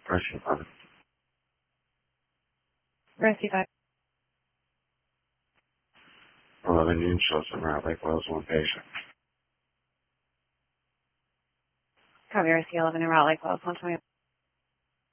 Rescue 11. Rescue 5. 11 Union shows in Route Lake Wells, one patient. Copy Rescue 11 in Route Lake Wells, 120.